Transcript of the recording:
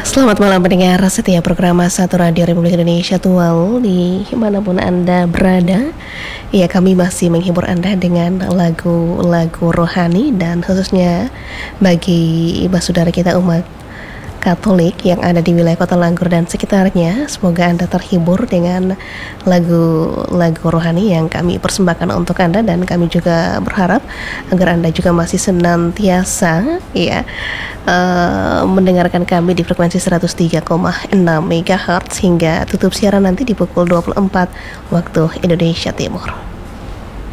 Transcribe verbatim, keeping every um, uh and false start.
Selamat malam pendengar setia program satu Radio Republik Indonesia Tual dimanapun Anda berada. Ya, kami masih menghibur Anda dengan lagu-lagu rohani, dan khususnya bagi ibu saudara kita umat Katolik yang ada di wilayah Kota Langgur dan sekitarnya. Semoga Anda terhibur dengan lagu-lagu rohani yang kami persembahkan untuk Anda, dan kami juga berharap agar Anda juga masih senantiasa ya uh, mendengarkan kami di frekuensi seratus tiga koma enam megahertz hingga tutup siaran nanti di pukul dua puluh empat waktu Indonesia Timur.